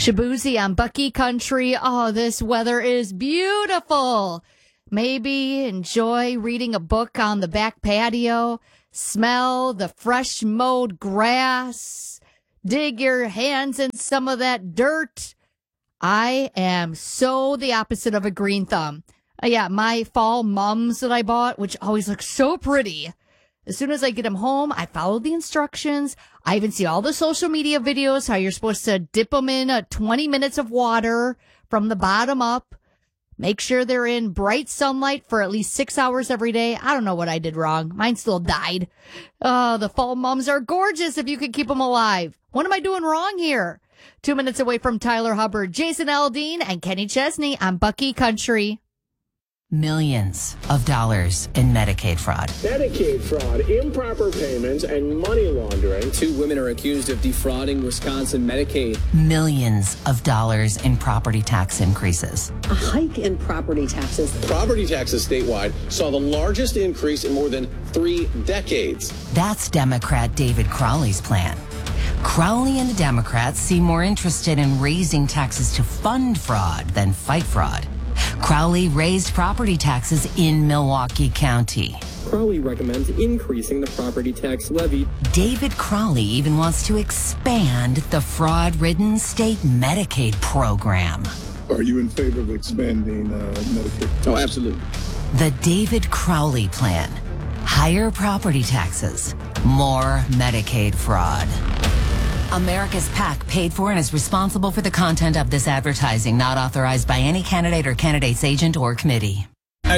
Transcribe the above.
Shabuzi on Bucky Country. Oh, this weather is beautiful. Maybe enjoy reading a book on the back patio. Smell the fresh mowed grass. Dig your hands in some of that dirt. I am so the opposite of a green thumb. Yeah, my fall mums that I bought, which always look so pretty. As soon as I get them home, I follow the instructions. I even see all the social media videos, how you're supposed to dip them in 20 minutes of water from the bottom up. Make sure they're in bright sunlight for at least 6 hours every day. I don't know what I did wrong. Mine still died. The fall mums are gorgeous if you could keep them alive. What am I doing wrong here? 2 minutes away from Tyler Hubbard, Jason Aldean, and Kenny Chesney on Bucky Country. Millions of dollars in Medicaid fraud. Medicaid fraud, improper payments, and money laundering. 2 women are accused of defrauding Wisconsin Medicaid. Millions of dollars in property tax increases. A hike in property taxes. Property taxes statewide saw the largest increase in more than 3 decades. That's Democrat David Crowley's plan. Crowley and the Democrats seem more interested in raising taxes to fund fraud than fight fraud. Crowley raised property taxes in Milwaukee County. Crowley recommends increasing the property tax levy. David Crowley even wants to expand the fraud-ridden state Medicaid program. Are you in favor of expanding Medicaid? Oh, absolutely. The David Crowley plan. Higher property taxes, more Medicaid fraud. America's PAC paid for and is responsible for the content of this advertising, not authorized by any candidate or candidate's agent or committee.